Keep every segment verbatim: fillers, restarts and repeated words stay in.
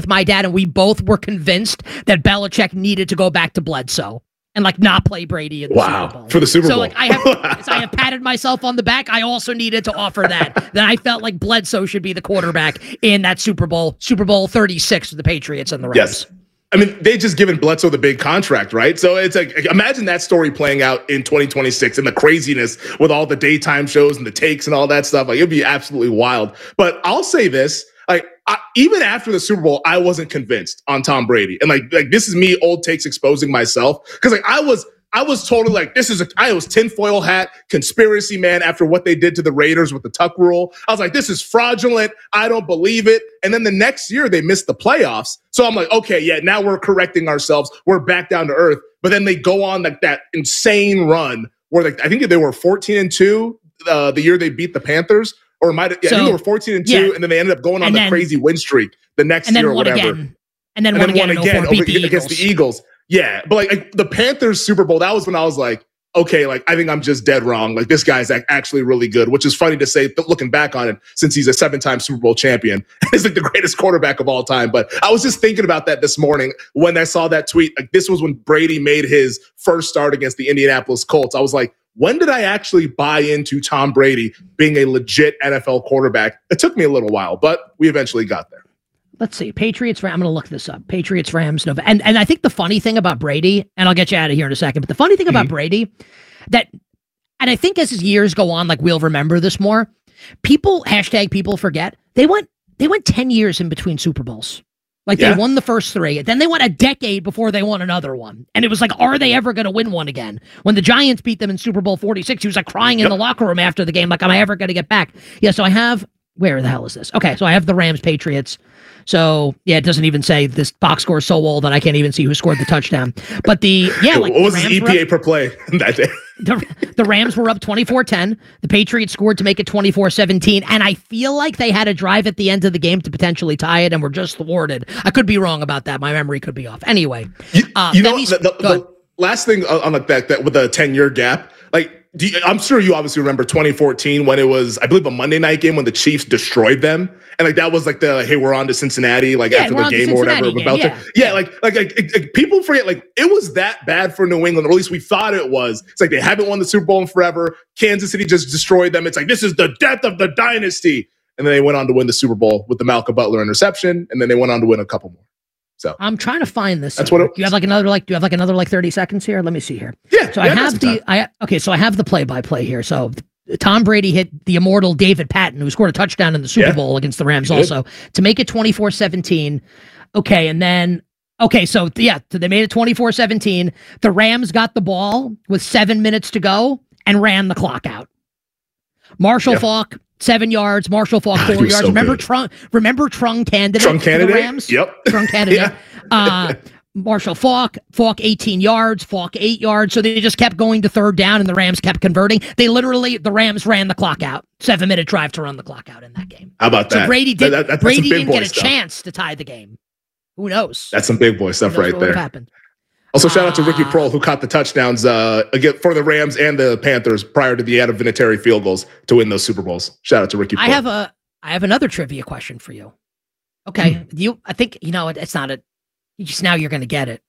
with my dad, and we both were convinced that Belichick needed to go back to Bledsoe and like not play Brady in the wow. Super Bowl. For the Super so, Bowl. So like I have, so I have patted myself on the back. I also needed to offer that that I felt like Bledsoe should be the quarterback in that Super Bowl, Super Bowl thirty-six with the Patriots and the Rams. Yes. I mean, they just given Bledsoe the big contract, right? So it's like, imagine that story playing out in twenty twenty-six and the craziness with all the daytime shows and the takes and all that stuff. Like, it'd be absolutely wild. But I'll say this, like, I, even after the Super Bowl, I wasn't convinced on Tom Brady. And like, like this is me, old takes exposing myself. Cause like I was, I was totally like, this is a, I was tinfoil hat conspiracy man after what they did to the Raiders with the tuck rule. I was like, this is fraudulent. I don't believe it. And then the next year they missed the playoffs. So I'm like, okay, yeah, now we're correcting ourselves. We're back down to earth. But then they go on like that insane run where like, I think they were fourteen and two uh, the year they beat the Panthers, or might have, yeah, so, I think they were fourteen and two, yeah. and then they ended up going on the then, crazy win streak the next year or whatever. Again. And then and one then again, again over, beat the against Eagles. the Eagles. Yeah, but like, like the Panthers Super Bowl, that was when I was like, okay, like I think I'm just dead wrong. Like this guy's actually really good, which is funny to say, but looking back on it, since he's a seven-time Super Bowl champion, he's like the greatest quarterback of all time. But I was just thinking about that this morning when I saw that tweet. Like this was when Brady made his first start against the Indianapolis Colts. I was like, when did I actually buy into Tom Brady being a legit N F L quarterback? It took me a little while, but we eventually got there. Let's see. Patriots, I'm going to look this up. Patriots, Rams, November. And, and I think the funny thing about Brady, and I'll get you out of here in a second, but the funny thing mm-hmm. about Brady, that, and I think as years go on, like we'll remember this more, people, hashtag people forget, they went, they went ten years in between Super Bowls. Like yeah. they won the first three. Then they went a decade before they won another one. And it was like, are they ever going to win one again? When the Giants beat them in Super Bowl forty-six, he was like crying yep. in the locker room after the game, like, am I ever going to get back? Yeah, so I have, where the hell is this? Okay, so I have the Rams, Patriots. So, yeah, it doesn't even say this box score is so old that I can't even see who scored the touchdown. But the, yeah, like. What was the the E P A up, per play that day? The, the Rams were up twenty-four ten. The Patriots scored to make it twenty-four seventeen. And I feel like they had a drive at the end of the game to potentially tie it and were just thwarted. I could be wrong about that. My memory could be off. Anyway. You, uh, you know, the, the, the last thing on like that, that with a ten-year gap, like, Do you, I'm sure you obviously remember twenty fourteen when it was, I believe, a Monday night game when the Chiefs destroyed them, and like that was like the hey, we're on to Cincinnati, like yeah, after the game or whatever. Game, about yeah. To, yeah, like like, like like people forget like it was that bad for New England, or at least we thought it was. It's like they haven't won the Super Bowl in forever. Kansas City just destroyed them. It's like this is the death of the dynasty, and then they went on to win the Super Bowl with the Malcolm Butler interception, and then they went on to win a couple more. So I'm trying to find this. That's what it, do you have like another like do you have like another like thirty seconds here? Let me see here. Yeah. So yeah, I have the I okay, so I have the play by play here. So Tom Brady hit the immortal David Patton, who scored a touchdown in the Super yeah. Bowl against the Rams also, to make it twenty-four seventeen. Okay, and then okay, so yeah, so they made it twenty-four seventeen. The Rams got the ball with seven minutes to go and ran the clock out. Marshall yep. Faulk, seven yards. Marshall Faulk, four yards. So remember good. Trung? Remember Trung candidate? Trung candidate. For the Rams? Yep. Trung candidate. yeah. uh, Marshall Faulk, Faulk eighteen yards, Faulk eight yards. So they just kept going to third down, and the Rams kept converting. They literally, the Rams ran the clock out. Seven minute drive to run the clock out in that game. How about that? So Brady did. That, that, Brady didn't get a stuff. chance to tie the game. Who knows? That's some big boy stuff right there. Happened. Also, shout out to Ricky Uh, Prohl, who caught the touchdowns uh, again for the Rams and the Panthers prior to the Adam Vinatieri field goals to win those Super Bowls. Shout out to Ricky Prohl. I have a, I have another trivia question for you. Okay, mm-hmm. you, I think you know it's not a. You just now you're going to get it.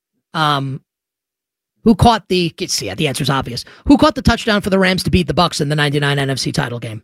Um, who caught the? See, the answer's obvious. Who caught the touchdown for the Rams to beat the Bucs in the ninety-nine N F C title game?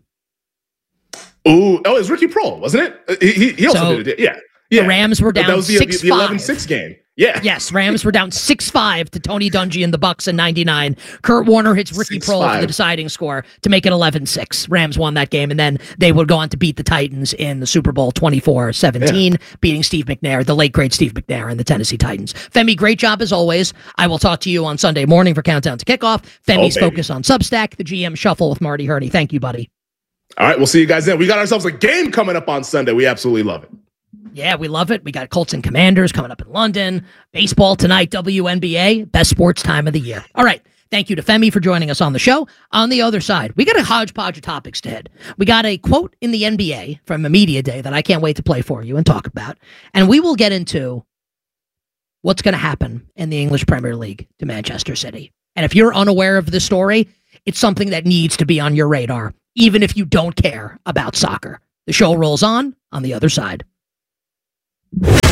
Ooh, oh, it was Ricky Prohl, wasn't it? He, he, he also so, did it. Yeah. Yeah. The Rams were down that was the, six the, the eleven six game. Yeah. Yes, Rams were down six five to Tony Dungy and the Bucs in ninety-nine. Kurt Warner hits Ricky Prohl for the deciding score to make it eleven six. Rams won that game, and then they would go on to beat the Titans in the Super Bowl twenty-four seventeen, yeah. beating Steve McNair, the late, great Steve McNair and the Tennessee Titans. Femi, great job as always. I will talk to you on Sunday morning for Countdown to Kickoff. Femi's oh, Focus on Substack, the G M Shuffle with Marty Hurney. Thank you, buddy. All right, we'll see you guys then. We got ourselves a game coming up on Sunday. We absolutely love it. Yeah, we love it. We got Colts and Commanders coming up in London. Baseball tonight, W N B A, best sports time of the year. All right. Thank you to Femi for joining us on the show. On the other side, we got a hodgepodge of topics to hit. We got a quote in the N B A from a media day that I can't wait to play for you and talk about. And we will get into what's going to happen in the English Premier League to Manchester City. And if you're unaware of this story, it's something that needs to be on your radar, even if you don't care about soccer. The show rolls on on the other side.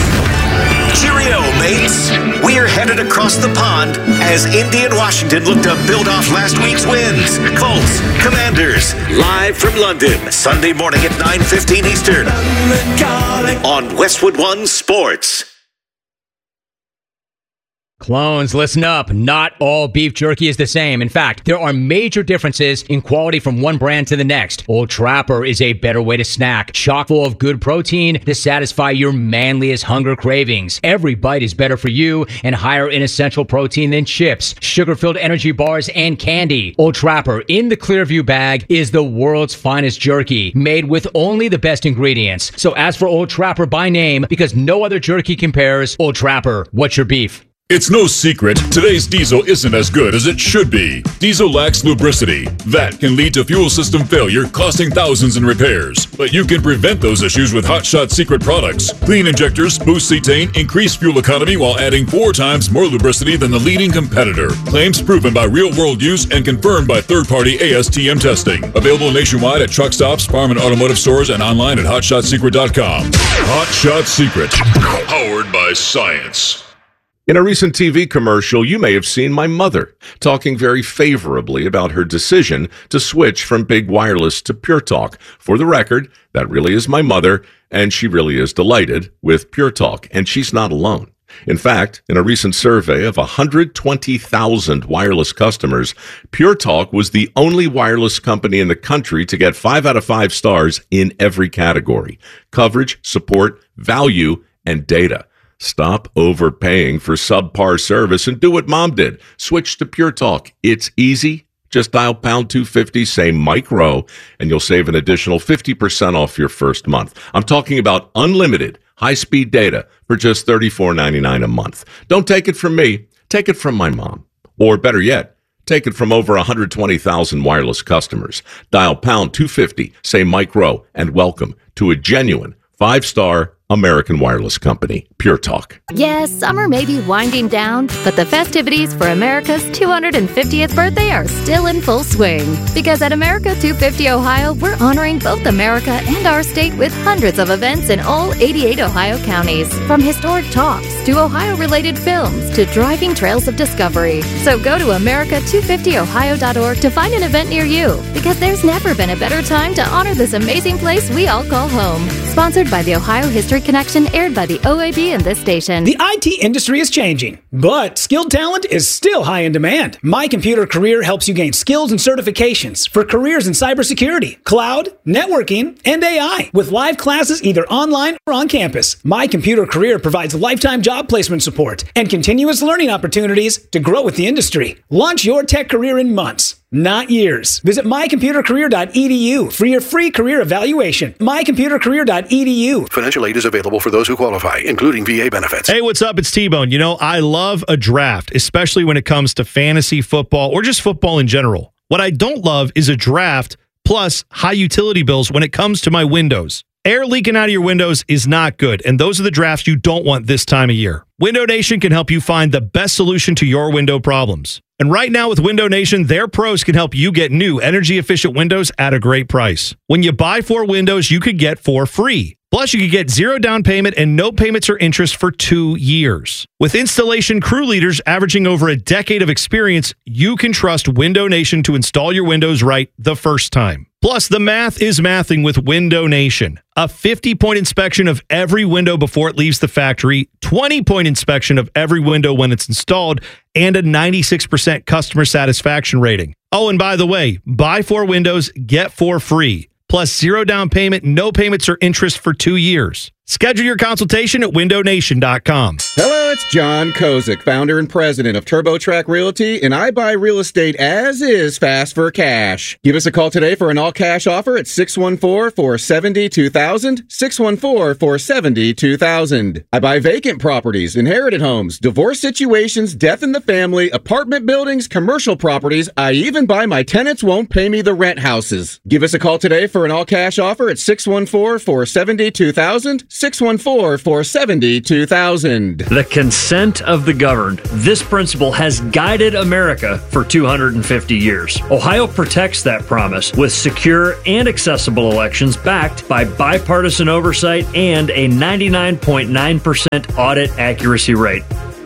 We're headed across the pond as Indy and Washington look to build off last week's wins. Colts, Commanders, live from London, Sunday morning at nine fifteen Eastern on Westwood One Sports. Clones, listen up. Not all beef jerky is the same. In fact, there are major differences in quality from one brand to the next. Old Trapper is a better way to snack, chock full of good protein to satisfy your manliest hunger cravings. Every bite is better for you and higher in essential protein than chips, sugar-filled energy bars, and candy. Old Trapper in the Clearview bag is the world's finest jerky, made with only the best ingredients. So ask for Old Trapper by name because no other jerky compares. Old Trapper, what's your beef? It's no secret, today's diesel isn't as good as it should be. Diesel lacks lubricity. That can lead to fuel system failure, costing thousands in repairs. But you can prevent those issues with Hot Shot Secret products. Clean injectors, boost cetane, increase fuel economy while adding four times more lubricity than the leading competitor. Claims proven by real-world use and confirmed by third-party A S T M testing. Available nationwide at truck stops, farm and automotive stores, and online at hot shot secret dot com. Hot Shot Secret, powered by science. In a recent T V commercial, you may have seen my mother talking very favorably about her decision to switch from Big Wireless to Pure Talk. For the record, that really is my mother, and she really is delighted with Pure Talk, and she's not alone. In fact, in a recent survey of one hundred twenty thousand wireless customers, Pure Talk was the only wireless company in the country to get five out of five stars in every category: coverage, support, value, and data. Stop overpaying for subpar service and do what Mom did. Switch to Pure Talk. It's easy. Just dial pound two fifty, say Mike Rowe, and you'll save an additional fifty percent off your first month. I'm talking about unlimited high-speed data for just thirty-four ninety-nine a month. Don't take it from me. Take it from my mom. Or better yet, take it from over one hundred twenty thousand wireless customers. Dial pound two fifty, say Mike Rowe, and welcome to a genuine five-star American wireless company, Pure Talk. Yes, summer may be winding down, but the festivities for America's two hundred fiftieth birthday are still in full swing. Because at America two fifty Ohio, we're honoring both America and our state with hundreds of events in all eighty-eight Ohio counties. From historic talks to Ohio-related films to driving trails of discovery. So go to America two fifty ohio dot org to find an event near you. Because there's never been a better time to honor this amazing place we all call home. Sponsored by the Ohio History Connection, aired by the O A B and this station. The I T industry is changing, but skilled talent is still high in demand. My Computer Career helps you gain skills and certifications for careers in cybersecurity, cloud, networking, and A I, with live classes either online or on campus. My Computer Career provides lifetime job placement support and continuous learning opportunities to grow with the industry. Launch your tech career in months, not years. Visit my computer career dot e d u for your free career evaluation. my computer career dot e d u. Financial aid is available for those who qualify, including V A benefits. Hey, what's up? It's T-Bone. You know, I love a draft, especially when it comes to fantasy football or just football in general. What I don't love is a draft plus high utility bills when it comes to my windows. Air leaking out of your windows is not good, and those are the drafts you don't want this time of year. Window Nation can help you find the best solution to your window problems. And right now with Window Nation, their pros can help you get new energy-efficient windows at a great price. When you buy four windows, you could get four free. Plus, you could get zero down payment and no payments or interest for two years. With installation crew leaders averaging over a decade of experience, you can trust Window Nation to install your windows right the first time. Plus, the math is mathing with Window Nation. A fifty-point inspection of every window before it leaves the factory, twenty-point inspection of every window when it's installed, and a ninety-six percent customer satisfaction rating. Oh, and by the way, buy four windows, get four free. Plus zero down payment, no payments or interest for two years. Schedule your consultation at window nation dot com. Hello, it's John Kozik, founder and president of TurboTrack Realty, and I buy real estate as is fast for cash. Give us a call today for an all-cash offer at six one four, four seven zero, two thousand, six one four, four seven zero, two thousand. I buy vacant properties, inherited homes, divorce situations, death in the family, apartment buildings, commercial properties. I even buy my tenants won't pay me the rent houses. Give us a call today for an all-cash offer at six one four, four seven zero, two thousand, six one four, four seven zero, two thousand. The consent of the governed. This principle has guided America for two hundred fifty years. Ohio protects that promise with secure and accessible elections backed by bipartisan oversight and a ninety-nine point nine percent audit accuracy rate.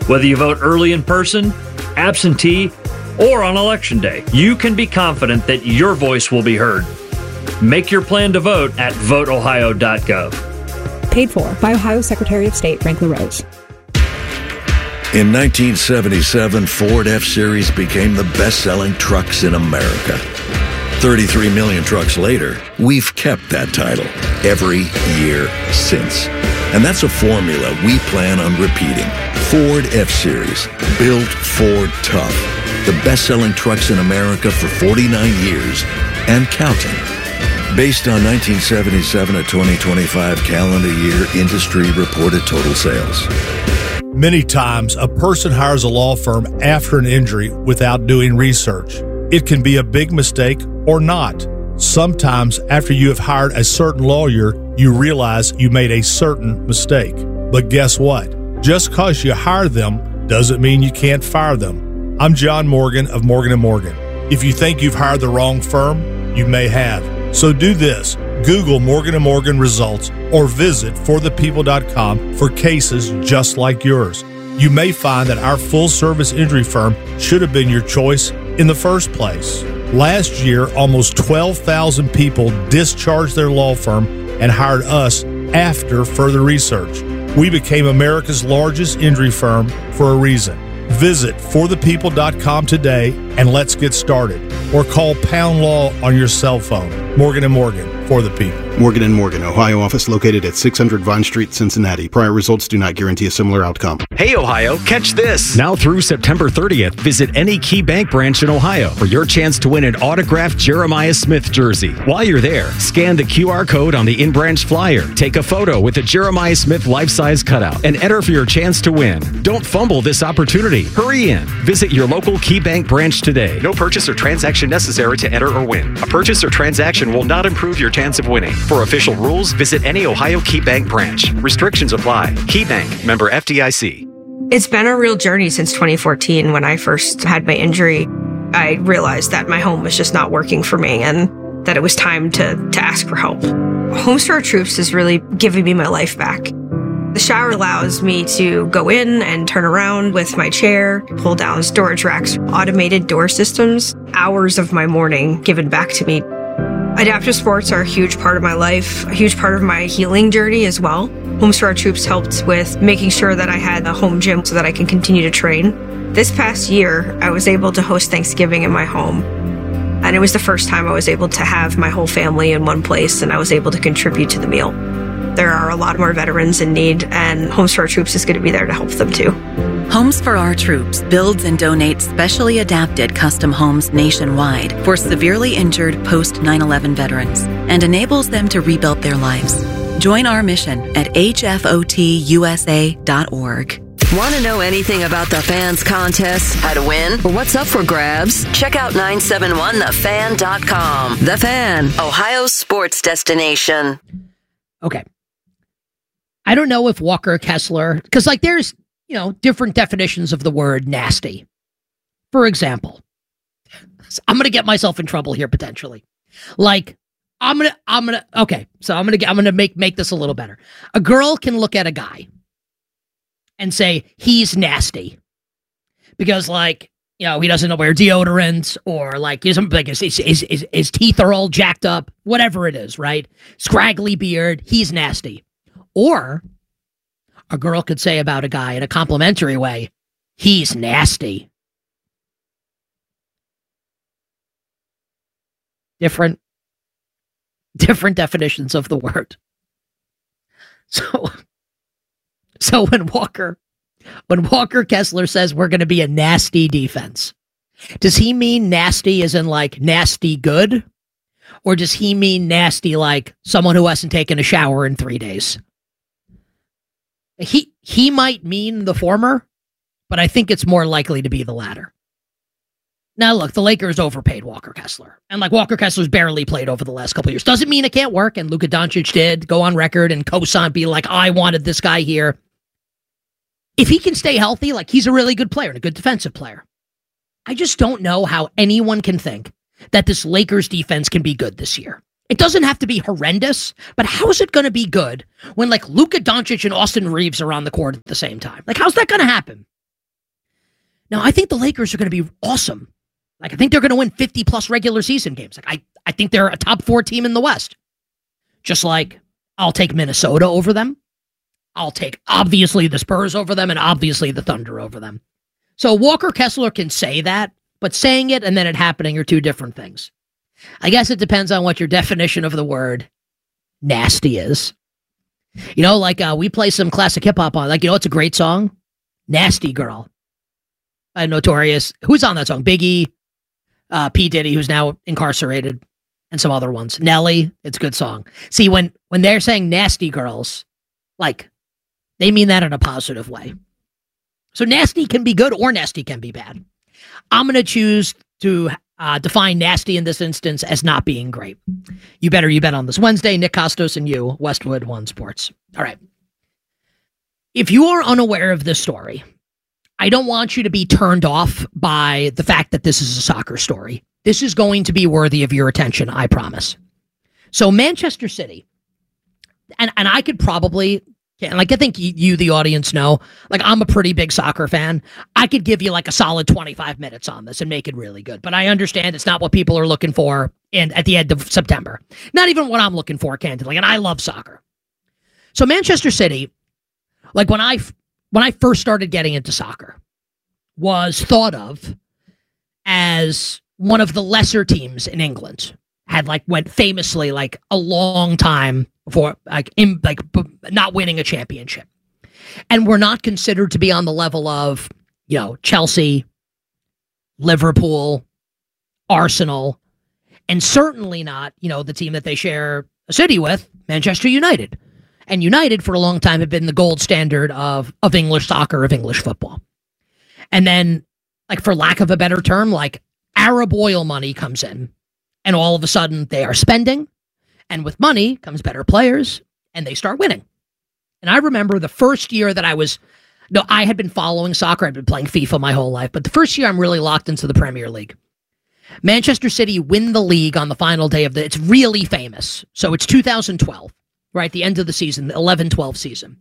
Whether you vote early in person, absentee, or on Election Day, you can be confident that your voice will be heard. Make your plan to vote at vote ohio dot gov. Paid for by Ohio Secretary of State Frank LaRose. In nineteen seventy-seven, Ford F-Series became the best-selling trucks in America. thirty-three million trucks later, we've kept that title every year since. And that's a formula we plan on repeating. Ford F-Series, built Ford tough. The best-selling trucks in America for forty-nine years and counting. Based on nineteen seventy-seven to twenty twenty-five calendar year industry reported total sales. Many times, a person hires a law firm after an injury without doing research. It can be a big mistake or not. Sometimes, after you have hired a certain lawyer, you realize you made a certain mistake. But guess what? Just because you hire them doesn't mean you can't fire them. I'm John Morgan of Morgan and Morgan. If you think you've hired the wrong firm, you may have. So do this. Google Morgan and Morgan results or visit for the people dot com for cases just like yours. You may find that our full-service injury firm should have been your choice in the first place. Last year, almost twelve thousand people discharged their law firm and hired us after further research. We became America's largest injury firm for a reason. Visit for the people dot com today and let's get started. Or call Pound Law on your cell phone. Morgan and Morgan, for the people. Morgan and Morgan, Ohio office located at six hundred Vine Street, Cincinnati. Prior results do not guarantee a similar outcome. Hey, Ohio, catch this. Now through September thirtieth, visit any Key Bank branch in Ohio for your chance to win an autographed Jeremiah Smith jersey. While you're there, scan the Q R code on the in-branch flyer, take a photo with a Jeremiah Smith life-size cutout, and enter for your chance to win. Don't fumble this opportunity. Hurry in. Visit your local Key Bank branch today. No purchase or transaction necessary to enter or win. A purchase or transaction will not improve your chance of winning. For official rules, visit any Ohio Key Bank branch. Restrictions apply. Key Bank, member F D I C. It's been a real journey since twenty fourteen. When I first had my injury, I realized that my home was just not working for me and that it was time to, to ask for help. Homes for Our Troops is really giving me my life back. The shower allows me to go in and turn around with my chair, pull down storage racks, automated door systems, hours of my morning given back to me. Adaptive sports are a huge part of my life, a huge part of my healing journey as well. Homes for Our Troops helped with making sure that I had a home gym so that I can continue to train. This past year, I was able to host Thanksgiving in my home. And it was the first time I was able to have my whole family in one place and I was able to contribute to the meal. There are a lot more veterans in need, and Homes for Our Troops is going to be there to help them too. Homes for Our Troops builds and donates specially adapted custom homes nationwide for severely injured post nine eleven veterans and enables them to rebuild their lives. Join our mission at H F O T U S A dot org. Want to know anything about the Fans contest, how to win, or what's up for grabs? Check out nine seven one the fan dot com. The Fan, Ohio's sports destination. Okay. I don't know if Walker Kessler, because like there's, you know, different definitions of the word nasty. For example, I'm going to get myself in trouble here potentially. Like, I'm going to, I'm going to, okay, so I'm going to, I'm going to make, make this a little better. A girl can look at a guy and say, he's nasty. Because like, you know, he doesn't know wear deodorant or like, his, like his, his, his, his teeth are all jacked up, whatever it is, right? Scraggly beard, he's nasty. Or a girl could say about a guy in a complimentary way, he's nasty. Different, different definitions of the word. So, so when Walker, when Walker Kessler says we're going to be a nasty defense, does he mean nasty as in like nasty good? Or does he mean nasty like someone who hasn't taken a shower in three days? He he might mean the former, but I think it's more likely to be the latter. Now, look, the Lakers overpaid Walker Kessler. And, like, Walker Kessler's barely played over the last couple of years. Doesn't mean it can't work, and Luka Doncic did go on record and co-sign, be like, I wanted this guy here. If he can stay healthy, like, he's a really good player and a good defensive player. I just don't know how anyone can think that this Lakers defense can be good this year. It doesn't have to be horrendous, but how is it going to be good when, like, Luka Doncic and Austin Reeves are on the court at the same time? Like, how's that going to happen? Now, I think the Lakers are going to be awesome. Like, I think they're going to win fifty plus regular season games. Like, I, I think they're a top four team in the West. Just like I'll take Minnesota over them. I'll take, obviously, the Spurs over them and obviously the Thunder over them. So Walker Kessler can say that, but saying it and then it happening are two different things. I guess it depends on what your definition of the word nasty is. You know, like uh, we play some classic hip-hop on, like, you know, it's a great song? Nasty Girl. Uh, Notorious. Who's on that song? Biggie, uh, P. Diddy, who's now incarcerated, and some other ones. Nelly, it's a good song. See, when, when they're saying nasty girls, like, they mean that in a positive way. So nasty can be good or nasty can be bad. I'm going to choose to uh, define nasty in this instance as not being great. You better you bet on this Wednesday. Nick Costos and you, Westwood One Sports. All right. If you are unaware of this story, I don't want you to be turned off by the fact that this is a soccer story. This is going to be worthy of your attention, I promise. So Manchester City, and, and I could probably... And like I think you, the audience, know, like I'm a pretty big soccer fan. I could give you like a solid twenty-five minutes on this and make it really good. But I understand it's not what people are looking for in, at the end of September. Not even what I'm looking for, candidly. And I love soccer. So Manchester City, like when I, when I first started getting into soccer, was thought of as one of the lesser teams in England. Had like went famously like a long time before like in like b- not winning a championship, and we're not considered to be on the level of, you know, Chelsea, Liverpool, Arsenal, and certainly not, you know, the team that they share a city with, Manchester United. And United for a long time have been the gold standard of of English soccer, of English football. And then, like for lack of a better term, like Arab oil money comes in. And all of a sudden, they are spending, and with money comes better players, and they start winning. And I remember the first year that I was, no, I had been following soccer. I'd been playing FIFA my whole life, but the first year I'm really locked into the Premier League. Manchester City win the league on the final day of the, it's really famous. So it's two thousand twelve, right? The end of the season, the eleven twelve season.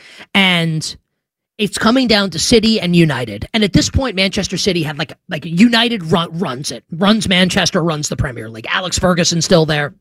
And it's coming down to City and United. And at this point, Manchester City had like, like United run, runs it, runs Manchester, runs the Premier League. Alex Ferguson's still there.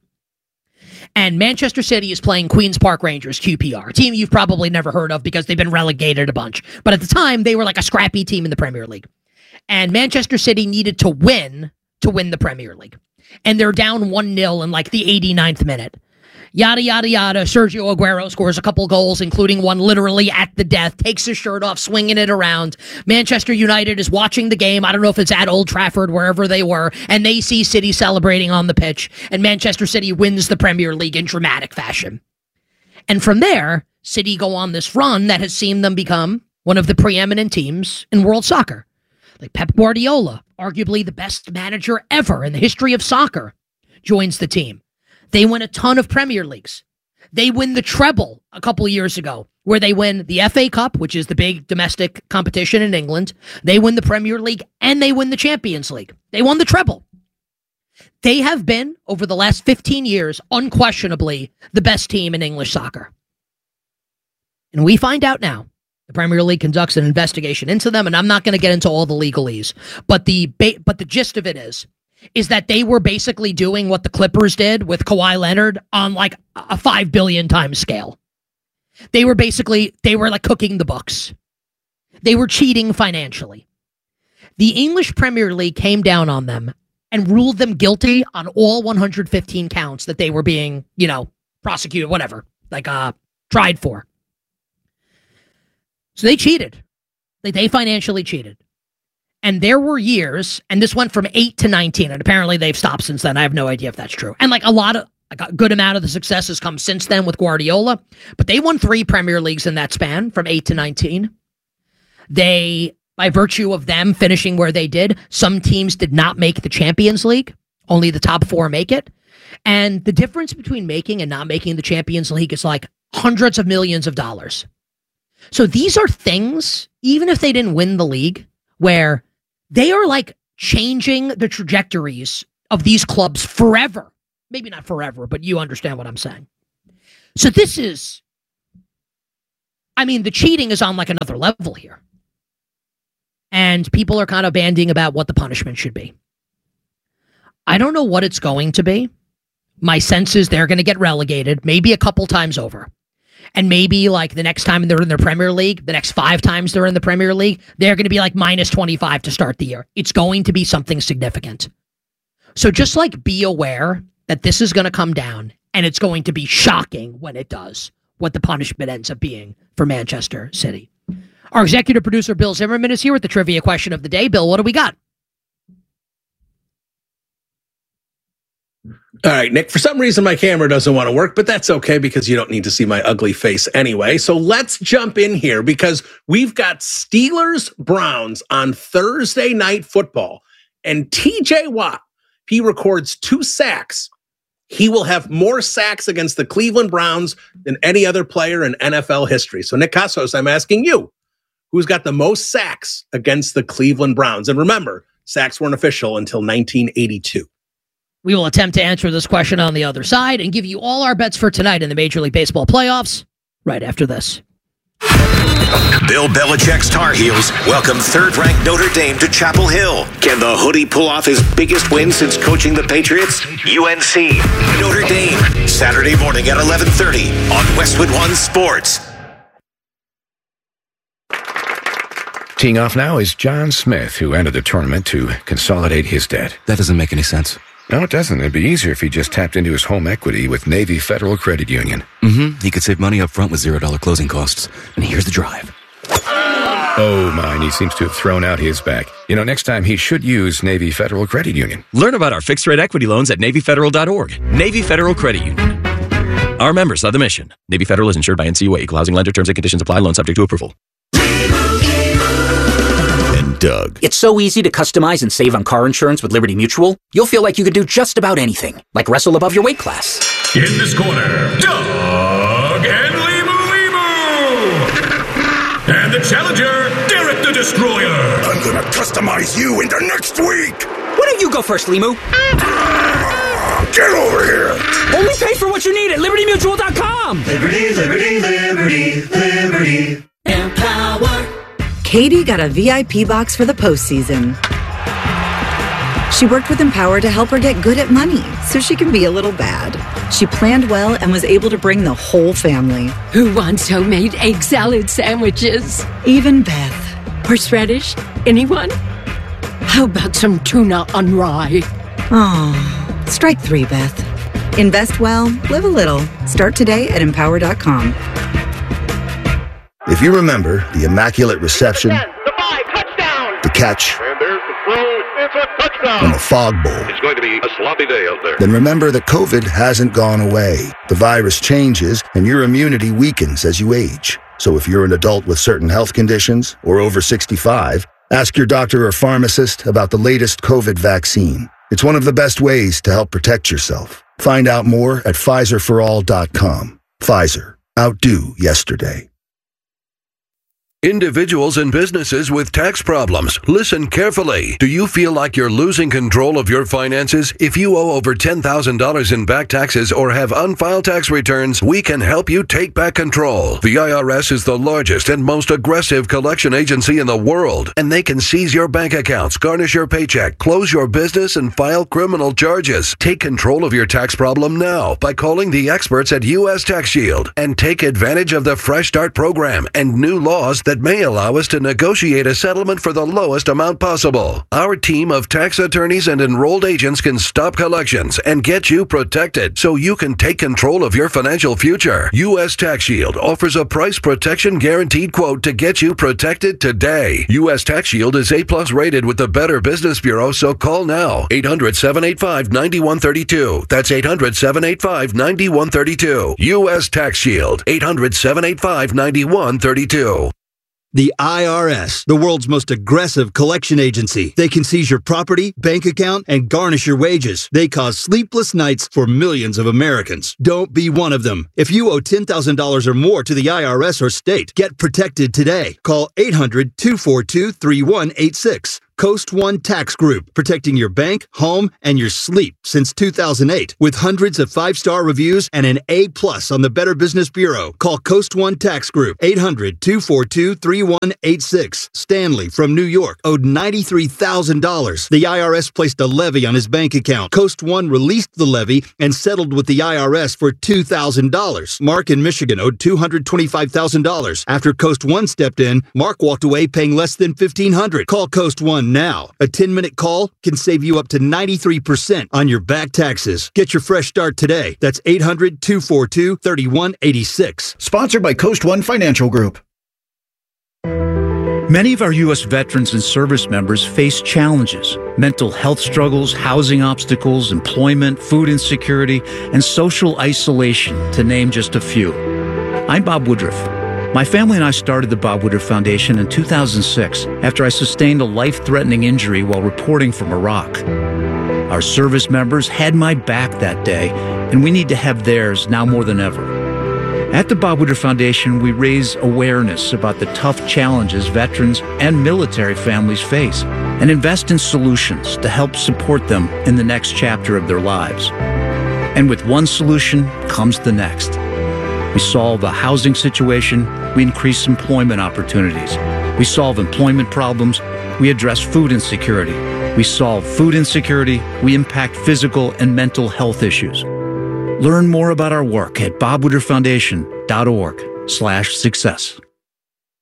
And Manchester City is playing Queen's Park Rangers, Q P R, a team you've probably never heard of because they've been relegated a bunch. But at the time, they were like a scrappy team in the Premier League. And Manchester City needed to win to win the Premier League. And they're down one nil in like the eighty-ninth minute. Yada, yada, yada. Sergio Aguero scores a couple goals, including one literally at the death, takes his shirt off, swinging it around. Manchester United is watching the game. I don't know if it's at Old Trafford, wherever they were, and they see City celebrating on the pitch, and Manchester City wins the Premier League in dramatic fashion. And from there, City go on this run that has seen them become one of the preeminent teams in world soccer. Like Pep Guardiola, arguably the best manager ever in the history of soccer, joins the team. They win a ton of Premier Leagues. They win the treble a couple of years ago, where they win the F A Cup, which is the big domestic competition in England. They win the Premier League, and they win the Champions League. They won the treble. They have been, over the last fifteen years, unquestionably the best team in English soccer. And we find out now, the Premier League conducts an investigation into them, and I'm not going to get into all the legalese, but the ba- but the gist of it is, is that they were basically doing what the Clippers did with Kawhi Leonard on like a five billion times scale. They were basically, they were like cooking the books. They were cheating financially. The English Premier League came down on them and ruled them guilty on all one hundred fifteen counts that they were being, you know, prosecuted, whatever, like uh, tried for. So they cheated. Like they financially cheated. And there were years, and this went from eight to nineteen, and apparently they've stopped since then. I have no idea if that's true. And like a lot of, like a good amount of the success has come since then with Guardiola, but they won three Premier Leagues in that span from eight to nineteen. They, by virtue of them finishing where they did, some teams did not make the Champions League. Only the top four make it. And the difference between making and not making the Champions League is like hundreds of millions of dollars. So these are things, even if they didn't win the league, where they are like changing the trajectories of these clubs forever. Maybe not forever, but you understand what I'm saying. So this is, I mean, the cheating is on like another level here. and people are kind of banding about what the punishment should be. I don't know what it's going to be. My sense is they're going to get relegated, maybe a couple times over. And maybe like the next time they're in their Premier League, the next five times they're in the Premier League, they're going to be like minus twenty-five to start the year. It's going to be something significant. So just like be aware that this is going to come down, and it's going to be shocking when it does, what the punishment ends up being for Manchester City. Our executive producer, Bill Zimmerman, is here with the trivia question of the day. Bill, what do we got? All right, Nick, for some reason my camera doesn't want to work, but that's okay because you don't need to see my ugly face anyway. So let's jump in here because we've got Steelers Browns on Thursday Night Football. And T J Watt, he records two sacks. He will have more sacks against the Cleveland Browns than any other player in N F L history. So Nick Cassos, I'm asking you, who's got the most sacks against the Cleveland Browns? And remember, sacks weren't official until nineteen eighty-two. We will attempt to answer this question on the other side and give you all our bets for tonight in the Major League Baseball playoffs right after this. Bill Belichick's Tar Heels welcome third-ranked Notre Dame to Chapel Hill. Can the Hoodie pull off his biggest win since coaching the Patriots? U N C, Notre Dame, Saturday morning at eleven thirty on Westwood One Sports. Teeing off now is John Smith, who entered the tournament to consolidate his debt. That doesn't make any sense. No, it doesn't. It'd be easier if he just tapped into his home equity with Navy Federal Credit Union. Mm-hmm. He could save money up front with zero dollar closing costs. And here's the drive. Oh, mine. He seems to have thrown out his back. You know, next time he should use Navy Federal Credit Union. Learn about our fixed-rate equity loans at Navy Federal dot org. Navy Federal Credit Union. Our members of the mission. Navy Federal is insured by N C U A. Equal housing lender. Terms and conditions apply. Loan subject to approval. Doug. It's so easy to customize and save on car insurance with Liberty Mutual. You'll feel like you could do just about anything, like wrestle above your weight class. In this corner, Doug and Limu Limu. And the challenger, Derek the Destroyer. I'm gonna customize you into next week. Why don't you go first, Limu? Get over here. Only pay for what you need at Liberty Mutual dot com. Liberty, Liberty, Liberty, Liberty. Empower. Katie got a V I P box for the postseason. She worked with Empower to help her get good at money so she can be a little bad. She planned well and was able to bring the whole family. Who wants homemade egg salad sandwiches? Even Beth. Horseradish? Anyone? How about some tuna on rye? Oh, strike three, Beth. Invest well, live a little. Start today at Empower dot com. If you remember the Immaculate Reception, the five, touchdown. The catch, and there's the throw, it's a touchdown. And the Fog Bowl, it's going to be a sloppy day out there. Then remember that COVID hasn't gone away. The virus changes and your immunity weakens as you age. So if you're an adult with certain health conditions or over sixty-five, ask your doctor or pharmacist about the latest COVID vaccine. It's one of the best ways to help protect yourself. Find out more at Pfizer for all dot com. Pfizer. Outdo yesterday. Individuals and businesses with tax problems, listen carefully. Do you feel like you're losing control of your finances? If you owe over ten thousand dollars in back taxes or have unfiled tax returns, we can help you take back control. The I R S is the largest and most aggressive collection agency in the world, and they can seize your bank accounts, garnish your paycheck, close your business, and file criminal charges. Take control of your tax problem now by calling the experts at U S Tax Shield and take advantage of the Fresh Start program and new laws that may allow us to negotiate a settlement for the lowest amount possible. Our team of tax attorneys and enrolled agents can stop collections and get you protected so you can take control of your financial future. U S Tax Shield offers a price protection guaranteed quote to get you protected today. U S Tax Shield is A plus rated with the Better Business Bureau, so call now. eight hundred, seven eight five, nine one three two. That's eight hundred, seven eight five, nine one three two. U S Tax Shield. eight hundred, seven eight five, nine one three two. The I R S, the world's most aggressive collection agency. They can seize your property, bank account, and garnish your wages. They cause sleepless nights for millions of Americans. Don't be one of them. If you owe ten thousand dollars or more to the I R S or state, get protected today. Call eight hundred, two four two, three one eight six. Coast One Tax Group, protecting your bank, home, and your sleep since two thousand eight. With hundreds of five-star reviews and an A plus on the Better Business Bureau. Call Coast One Tax Group, eight hundred, two four two, three one eight six. Stanley from New York owed ninety-three thousand dollars. The I R S placed a levy on his bank account. Coast One released the levy and settled with the I R S for two thousand dollars. Mark in Michigan owed two hundred twenty-five thousand dollars. After Coast One stepped in, Mark walked away paying less than fifteen hundred dollars. Call Coast One now. A ten-minute call can save you up to ninety-three percent on your back taxes. Get your fresh start today. That's eight hundred, two four two, three one eight six. Sponsored by Coast One Financial Group. Many of our U S veterans and service members face challenges: mental health struggles, housing obstacles, employment, food insecurity, and social isolation, to name just a few. I'm Bob Woodruff. My family and I started the Bob Woodruff Foundation in two thousand six after I sustained a life-threatening injury while reporting from Iraq. Our service members had my back that day, and we need to have theirs now more than ever. At the Bob Woodruff Foundation, we raise awareness about the tough challenges veterans and military families face and invest in solutions to help support them in the next chapter of their lives. And with one solution comes the next. We solve a housing situation, we increase employment opportunities. We solve employment problems, we address food insecurity. We solve food insecurity, we impact physical and mental health issues. Learn more about our work at bob woodruff foundation dot org slash success.